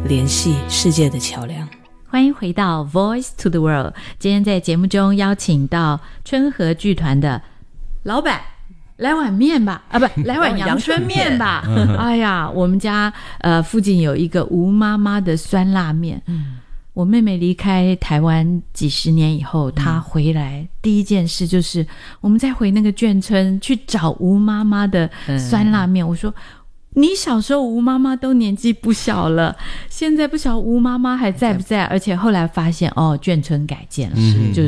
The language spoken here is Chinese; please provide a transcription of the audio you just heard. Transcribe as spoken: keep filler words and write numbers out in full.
联系世界的桥梁。 欢迎回到 Voice to the World， 今天在节目中邀请到春和剧团的老板，来碗面吧，啊不，来碗阳春面吧。哎呀，我们家呃附近有一个吴妈妈的酸辣面。嗯，我妹妹离开台湾几十年以后，她回来、嗯、第一件事就是我们再回那个眷村去找吴妈妈的酸辣面。嗯、我说你小时候吴妈妈都年纪不小了，现在不晓得吴妈妈还在不在？而且后来发现哦，眷村改建了，嗯、就是